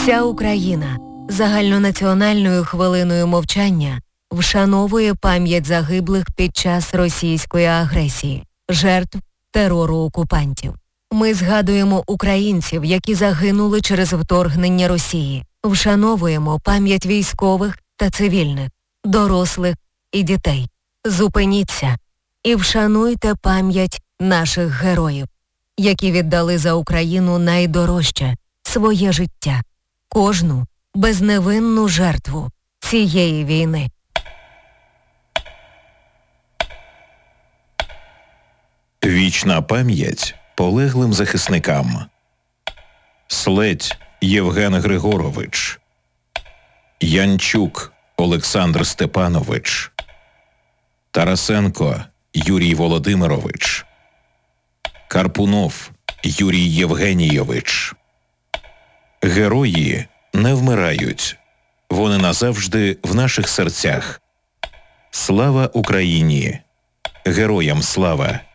Вся Україна загальнонаціональною хвилиною мовчання вшановує пам'ять загиблих під час російської агресії, жертв терору окупантів. Ми згадуємо українців, які загинули через вторгнення Росії. Вшановуємо пам'ять військових та цивільних, дорослих і дітей. Зупиніться і вшануйте пам'ять наших героїв, які віддали за Україну найдорожче – своє життя, кожну безневинну жертву цієї війни. Вічна пам'ять полеглим захисникам. Следь Євген Григорович, Янчук Олександр Степанович, Тарасенко Юрій Володимирович, Карпунов Юрій Євгенійович. Герої не вмирають. Вони назавжди в наших серцях. Слава Україні! Героям слава!